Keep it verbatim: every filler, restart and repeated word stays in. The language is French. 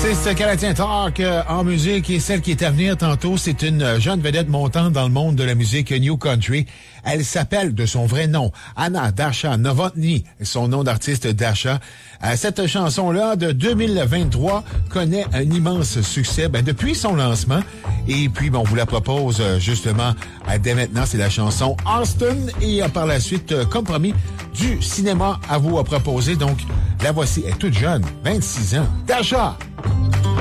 C'est ce Canadien Talk euh, en musique et celle qui est à venir tantôt, c'est une jeune vedette montante dans le monde de la musique New Country. Elle s'appelle de son vrai nom Anna Dasha Novotny, son nom d'artiste Dasha. Euh, cette chanson-là de deux mille vingt-trois connaît un immense succès ben, depuis son lancement. Et puis, bon, on vous la propose euh, justement euh, dès maintenant. C'est la chanson Austin et euh, par la suite, euh, comme promis, du cinéma à vous à proposer. Donc, la voici, elle est toute jeune, vingt-six ans. Dasha!